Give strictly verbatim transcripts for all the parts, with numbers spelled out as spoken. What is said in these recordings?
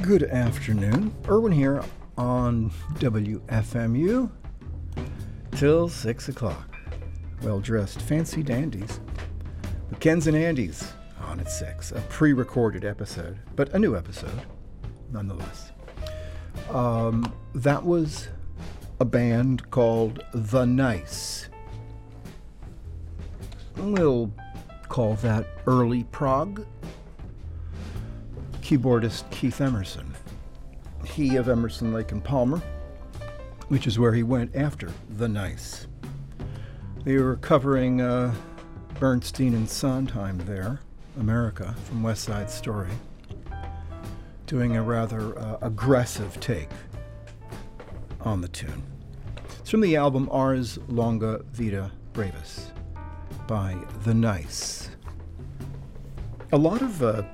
Good afternoon. Erwin here on W F M U till six o'clock. Well-dressed fancy dandies with Kens and Andys on at six. A pre-recorded episode, but a new episode nonetheless. Um, that was a band called The Nice. We'll call that early prog. Keyboardist Keith Emerson. He of Emerson, Lake and Palmer, which is where he went after The Nice. They were covering uh, Bernstein and Sondheim there, America, from West Side Story, doing a rather uh, aggressive take on the tune. It's from the album Ars Longa Vita Brevis by The Nice. A lot of uh,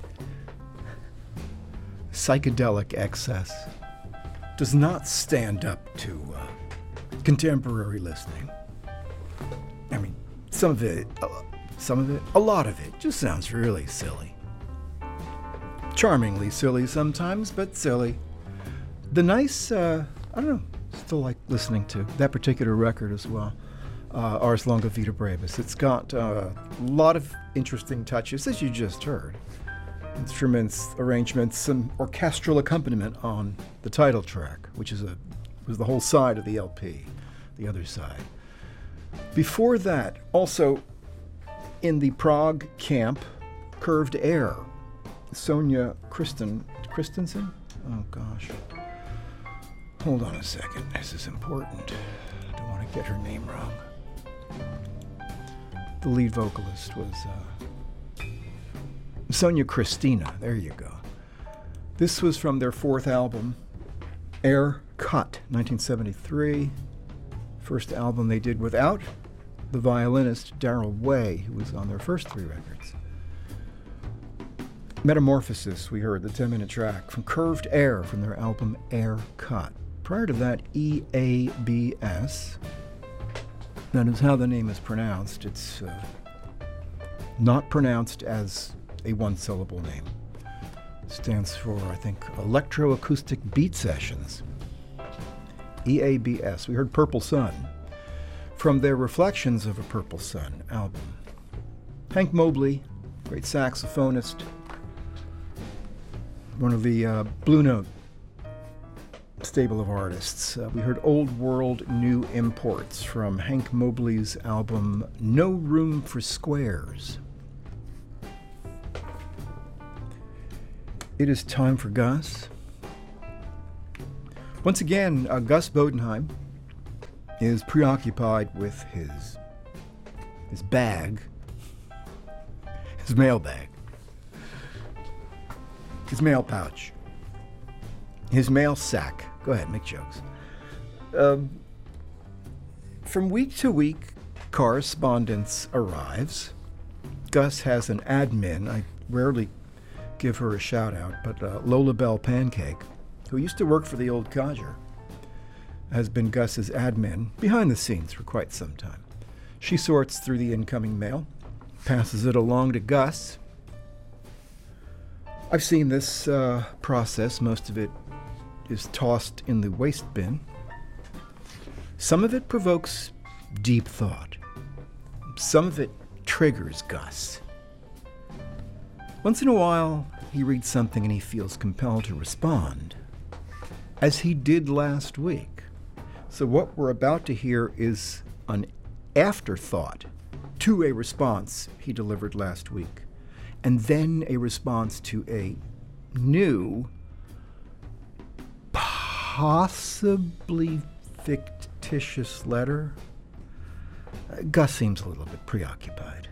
psychedelic excess does not stand up to uh, contemporary listening. I mean, some of it, uh, some of it, a lot of it just sounds really silly. Charmingly silly sometimes, but silly. The Nice, uh, I don't know, still like listening to that particular record as well. Uh, Ars Longa Vita Brevis. It's got uh, a lot of interesting touches, as you just heard. Instruments, arrangements, some orchestral accompaniment on the title track, which is a was the whole side of the L P, the other side. Before that, also in the Prague camp, Curved Air, Sonia Christen, Christensen? Oh gosh. Hold on a second, this is important. I don't want to get her name wrong. The lead vocalist was uh, Sonia Christina, there you go. This was from their fourth album, Air Cut, nineteen seventy-three. First album they did without the violinist Darrell Way, who was on their first three records. Metamorphosis, we heard, the ten-minute track from Curved Air from their album Air Cut. Prior to that, E A B S. That is how the name is pronounced. It's uh, not pronounced as a one-syllable name. It stands for, I think, Electroacoustic Beat Sessions. E A B S. We heard Purple Sun from their Reflections of a Purple Sun album. Hank Mobley, great saxophonist, one of the uh, Blue Note stable of artists. Uh, we heard Old World, New Imports from Hank Mobley's album No Room for Squares. It is time for Gus. Once again, uh, Gus Bodenheim is preoccupied with his his bag, his mail bag, his mail pouch, his mail sack. Go ahead, make jokes. Um, from week to week, correspondence arrives. Gus has an admin. I rarely give her a shout out, but uh, Lola Bell Pancake, who used to work for the old codger, has been Gus's admin behind the scenes for quite some time. She sorts through the incoming mail, passes it along to Gus. I've seen this uh, process. Most of it is tossed in the waste bin. Some of it provokes deep thought. Some of it triggers Gus. Once in a while, he reads something and he feels compelled to respond, as he did last week. So what we're about to hear is an afterthought to a response he delivered last week, and then a response to a new, possibly fictitious letter. Uh, Gus seems a little bit preoccupied.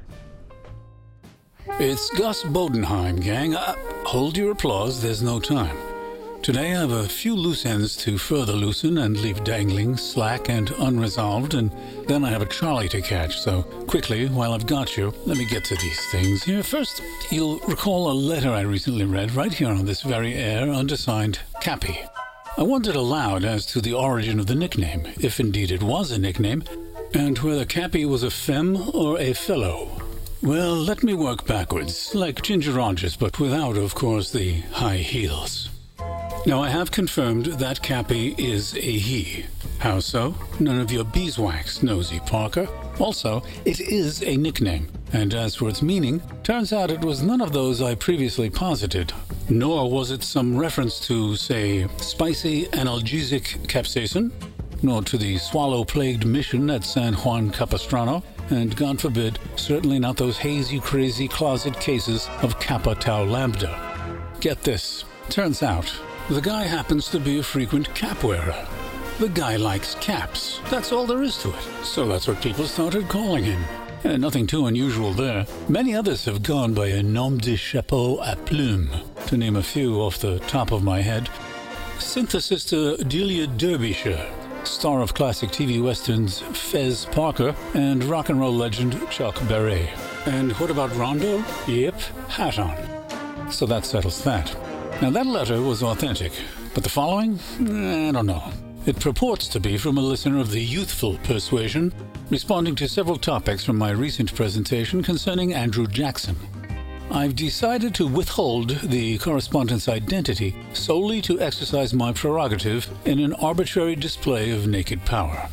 It's Gus Bodenheim, gang. Uh, hold your applause, there's no time. Today I have a few loose ends to further loosen and leave dangling, slack, and unresolved, and then I have a Charlie to catch, so quickly, while I've got you, let me get to these things here. First, you'll recall a letter I recently read right here on this very air, undersigned Cappy. I wondered aloud as to the origin of the nickname, if indeed it was a nickname, and whether Cappy was a femme or a fellow. Well, let me work backwards, like Ginger Rogers, but without, of course, the high heels. Now, I have confirmed that Cappy is a he. How so? None of your beeswax, nosy Parker. Also, it is a nickname, and as for its meaning, turns out it was none of those I previously posited. Nor was it some reference to, say, spicy analgesic capsaicin, nor to the swallow-plagued mission at San Juan Capistrano, and God forbid, certainly not those hazy, crazy closet cases of Kappa Tau Lambda. Get this. Turns out, the guy happens to be a frequent cap wearer. The guy likes caps. That's all there is to it. So that's what people started calling him. And nothing too unusual there. Many others have gone by a nom de chapeau à plume, to name a few off the top of my head. Synthesister Delia Derbyshire, star of classic T V westerns Fez Parker, and rock and roll legend Chuck Berry. And what about Rondo? Yep, hat on. So that settles that. Now that letter was authentic, but the following? I don't know. It purports to be from a listener of the youthful persuasion, responding to several topics from my recent presentation concerning Andrew Jackson. I've decided to withhold the correspondent's identity solely to exercise my prerogative in an arbitrary display of naked power.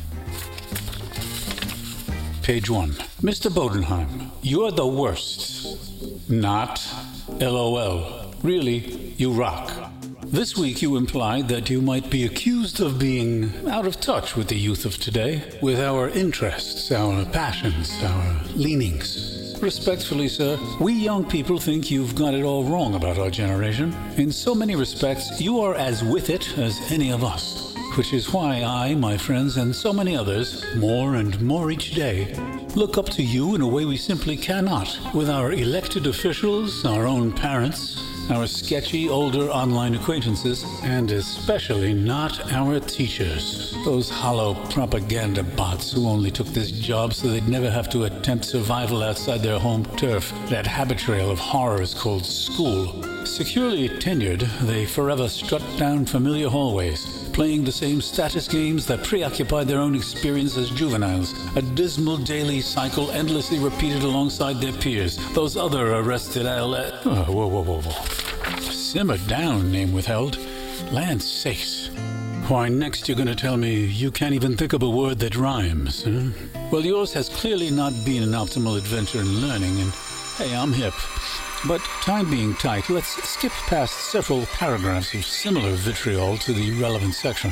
Page one. Mister Bodenheim, you're the worst. Not. LOL. Really, you rock. This week you implied that you might be accused of being out of touch with the youth of today, with our interests, our passions, our leanings. Respectfully, sir, we young people think you've got it all wrong about our generation. In so many respects, you are as with it as any of us. Which is why I, my friends, and so many others, more and more each day, look up to you in a way we simply cannot, with our elected officials, our own parents, our sketchy older online acquaintances, and especially not our teachers. Those hollow propaganda bots who only took this job so they'd never have to attempt survival outside their home turf, that habit trail of horrors called school. Securely tenured, they forever strut down familiar hallways, playing the same status games that preoccupied their own experience as juveniles, a dismal daily cycle endlessly repeated alongside their peers, those other arrested L... Oh, whoa, whoa, whoa, whoa. Simmer down, name withheld. Land sakes. Why, next you're going to tell me you can't even think of a word that rhymes, huh? Well, yours has clearly not been an optimal adventure in learning, and hey, I'm hip. But time being tight, let's skip past several paragraphs of similar vitriol to the relevant section.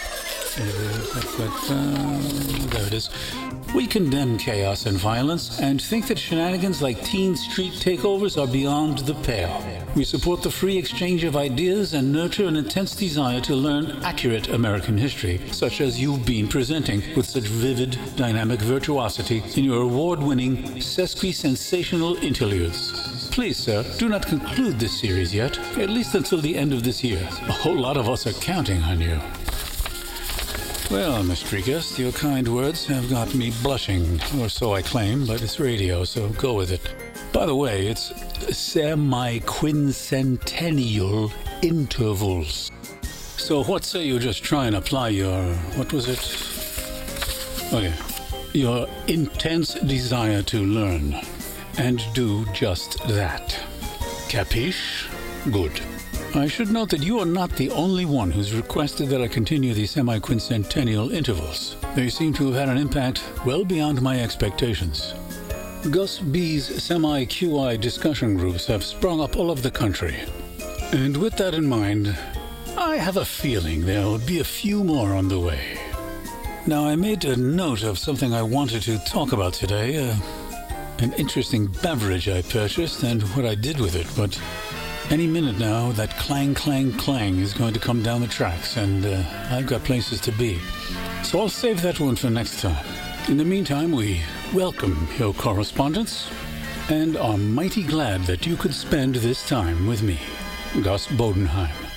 There it is. We condemn chaos and violence and think that shenanigans like teen street takeovers are beyond the pale. We support the free exchange of ideas and nurture an intense desire to learn accurate American history, such as you've been presenting with such vivid, dynamic virtuosity in your award-winning, sesquisensational interludes. Please, sir, do not conclude this series yet, at least until the end of this year. A whole lot of us are counting on you. Well, Mister Guest, your kind words have got me blushing, or so I claim, but it's radio, so go with it. By the way, it's semi-quincentennial intervals. So what say you just try and apply your, what was it? Okay, your intense desire to learn, and do just that. Capiche? Good. I should note that you are not the only one who's requested that I continue the semi-quincentennial intervals. They seem to have had an impact well beyond my expectations. Gus B's semi-Q I discussion groups have sprung up all over the country. And with that in mind, I have a feeling there'll be a few more on the way. Now, I made a note of something I wanted to talk about today, uh, an interesting beverage I purchased and what I did with it, but any minute now, that clang, clang, clang is going to come down the tracks, and uh, I've got places to be. So I'll save that one for next time. In the meantime, we welcome your correspondence and are mighty glad that you could spend this time with me, Gus Bodenheim.